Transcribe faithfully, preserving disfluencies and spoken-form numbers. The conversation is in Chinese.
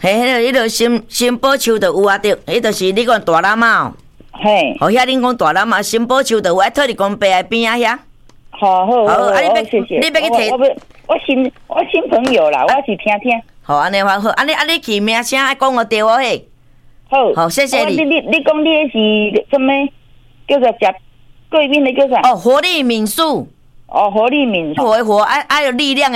嘿，迄个迄个新新宝树就有啊，对，迄就是你讲大篮嘛。 嘿， 哦，遐恁讲大篮嘛，新宝树就有，爱托你讲白的边啊遐。 好好好， 啊，你要谢谢。 你要去摕， 我我新我新朋友啦，我是听听。 好，安尼好，好，安尼安尼起名声爱讲个对我嘿。 好， 好，谢谢你。 你你你讲你迄是什么？叫做食贵宾的叫啥？ 哦，活力民宿。 哦，活力民宿。 活活，爱爱有力量的。